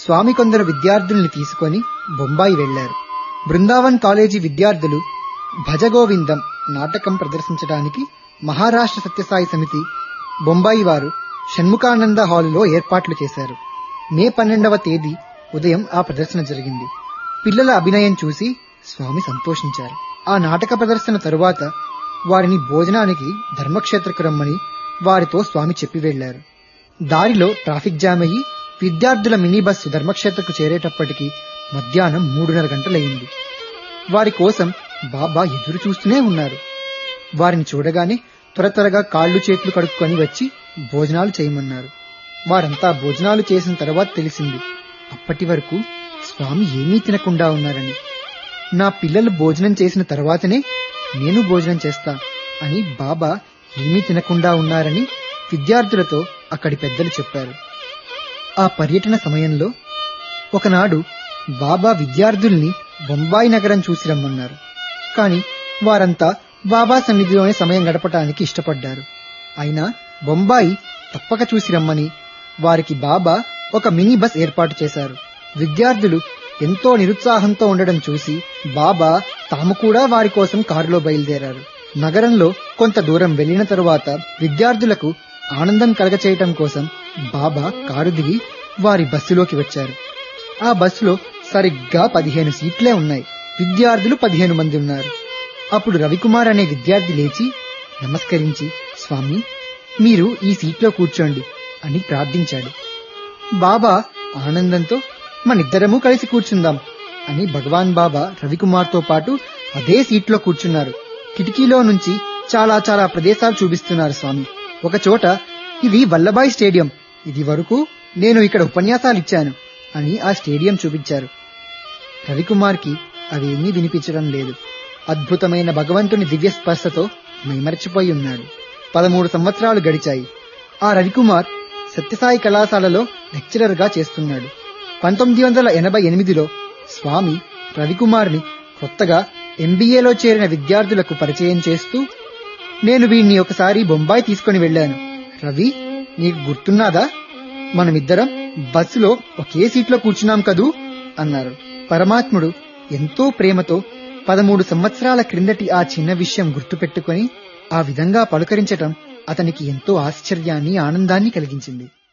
స్వామి కొందరు విద్యార్థుల్ని తీసుకొని బొంబాయి వెళ్లారు. బృందావన్ కాలేజీ విద్యార్థులు భజగోవిందం నాటకం ప్రదర్శించడానికి మహారాష్ట్ర సత్యసాయి సమితి బొంబాయి వారు షణ్ముఖానంద హాలులో ఏర్పాట్లు చేశారు. మే 12వ తేదీ ఉదయం ఆ ప్రదర్శన జరిగింది. పిల్లల అభినయం చూసి స్వామి సంతోషించారు. ఆ నాటక ప్రదర్శన తరువాత వారిని భోజనానికి ధర్మక్షేత్రకు రమ్మని వారితో స్వామి చెప్పి వెళ్లారు. దారిలో ట్రాఫిక్ జామ్ అయ్యి విద్యార్థుల మినీ బస్సు ధర్మక్షేత్రకు చేరేటప్పటికి మధ్యాహ్నం 3:30 గంటలయ్యింది. వారి కోసం బాబా ఎదురు చూస్తూనే ఉన్నారు. వారిని చూడగానే త్వరగా కాళ్లు చేతులు కడుక్కొని వచ్చి భోజనాలు చేయమన్నారు. వారంతా భోజనాలు చేసిన తర్వాత తెలిసింది అప్పటి వరకు స్వామి ఏమీ తినకుండా ఉన్నారని. నా పిల్లలు భోజనం చేసిన తర్వాతనే నేను భోజనం చేస్తా అని బాబా ఏమీ తినకుండా ఉన్నారని విద్యార్థులతో అక్కడి పెద్దలు చెప్పారు. ఆ పర్యటన సమయంలో ఒకనాడు బాబా విద్యార్థుల్ని బొంబాయి నగరం చూసి రమ్మన్నారు. కాని వారంతా బాబా సన్నిధిలోనే సమయం గడపటానికి ఇష్టపడ్డారు. అయినా బొంబాయి తప్పక చూసి రమ్మని వారికి బాబా ఒక మినీ బస్ ఏర్పాటు చేశారు. విద్యార్థులు ఎంతో నిరుత్సాహంతో ఉండడం చూసి బాబా తాము కూడా వారి కోసం కారులో బయలుదేరారు. నగరంలో కొంత దూరం వెళ్లిన తరువాత విద్యార్థులకు ఆనందం కలగచేయటం కోసం బాబా కారు దిగి వారి బస్సులోకి వచ్చారు. ఆ బస్సులో సరిగ్గా 15 సీట్లే ఉన్నాయి. విద్యార్థులు 15 మంది ఉన్నారు. అప్పుడు రవికుమార్ అనే విద్యార్థి లేచి నమస్కరించి, స్వామి మీరు ఈ సీట్లో కూర్చోండి అని ప్రార్థించాడు. బాబా ఆనందంతో మనిద్దరము కలిసి కూర్చుందాం అని భగవాన్ బాబా రవికుమార్తో పాటు అదే సీట్లో కూర్చున్నారు. కిటికీలో నుంచి చాలా చాలా ప్రదేశాలు చూపిస్తున్నారు స్వామి. ఒకచోట ఇది వల్లభాయ్ స్టేడియం, ఇది వరకు నేను ఇక్కడ ఉపన్యాసాలిచ్చాను అని ఆ స్టేడియం చూపించారు. రవికుమార్కి అవేమీ వినిపించడం లేదు. అద్భుతమైన భగవంతుని దివ్య స్పర్శతో మైమరచిపోయి ఉన్నాడు. 13 సంవత్సరాలు గడిచాయి. ఆ రవికుమార్ సత్యసాయి కళాశాలలో లెక్చరర్ గా చేస్తున్నాడు. 1988లో స్వామి రవికుమార్ని కొత్తగా ఎంబీఏలో చేరిన విద్యార్థులకు పరిచయం చేస్తూ, నేను వీణ్ణి ఒకసారి బొంబాయి తీసుకుని వెళ్లాను. రవి, నీకు గుర్తున్నాదా? మనమిద్దరం బస్సులో ఒకే సీట్లో కూర్చున్నాం కదూ అన్నారు. పరమాత్ముడు ఎంతో ప్రేమతో 13 సంవత్సరాల క్రిందటి ఆ చిన్న విషయం గుర్తుపెట్టుకుని ఆ విధంగా పలుకరించటం అతనికి ఎంతో ఆశ్చర్యాన్ని, ఆనందాన్ని కలిగించింది.